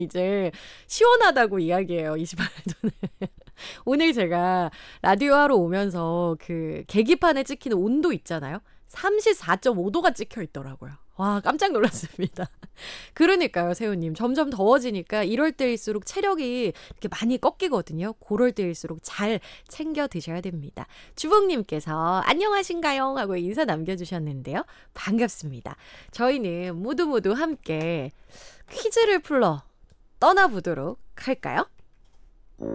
이제 시원하다고 이야기해요, 28도는. 오늘 제가 라디오 하러 오면서 그 계기판에 찍히는 온도 있잖아요. 34.5도가 찍혀 있더라고요. 와, 깜짝 놀랐습니다. 그러니까요, 세훈님. 점점 더워지니까 이럴 때일수록 체력이 이렇게 많이 꺾이거든요. 그럴 때일수록 잘 챙겨 드셔야 됩니다. 주봉님께서 안녕하신가요? 하고 인사 남겨주셨는데요. 반갑습니다. 저희는 모두 함께 퀴즈를 풀러 떠나보도록 할까요?